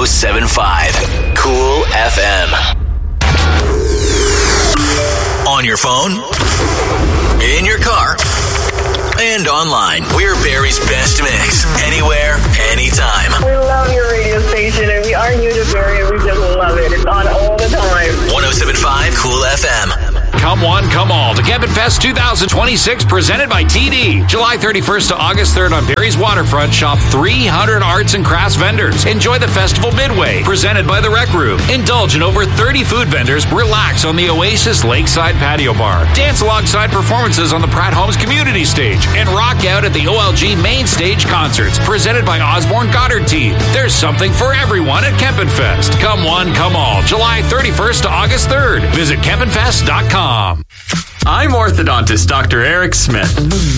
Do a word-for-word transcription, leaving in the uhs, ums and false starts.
seven point five Cool F M. On your phone, in your car, and online. We're Barrie's best mix. Anywhere, anytime. We love your radio station, and we are new to Barrie, and we just love it. It's on all the time. one oh seven point five Cool F M. Come one, come all to Kempin Fest twenty twenty-six, presented by T D. July thirty-first to August third on Barrie's Waterfront. Shop three hundred arts and crafts vendors. Enjoy the festival midway, presented by the Rec Room. Indulge in over thirty food vendors. Relax on the Oasis Lakeside Patio Bar. Dance alongside performances on the Pratt Homes Community Stage. And rock out at the O L G Main Stage Concerts, presented by Osborne Goddard Team. There's something for everyone at Kempin Fest. Come one, come all. July thirty-first to August third. Visit kempin fest dot com. I'm orthodontist Doctor Eric Smith.